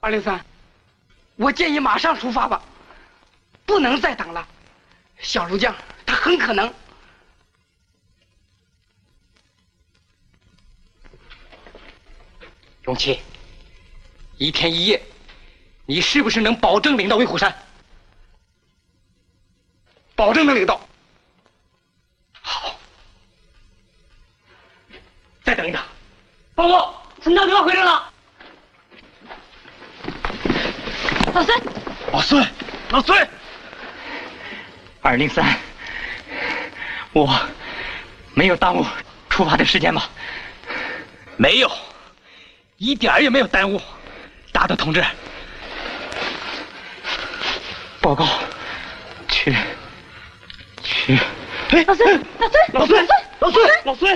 203，我建议马上出发吧，不能再等了。小卢将他很可能。 荣启，1天1夜，你是不是能保证领到威虎山？ 保证能领到。 好，再等一等。 报告，陈大哥回来了。 老孙， 老孙，老孙，203，我没有耽误出发的时间吧？没有，一点儿也没有耽误。大德同志，报告，去。 老孙，老孙， 老孙，老孙，老孙。